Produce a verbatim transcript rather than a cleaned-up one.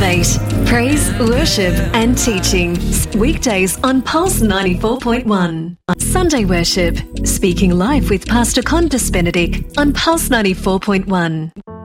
Elevate. Praise, worship and teaching. Weekdays on Pulse ninety-four point one. Sunday worship. Speaking live with Pastor Qantas Benedict on Pulse ninety-four point one.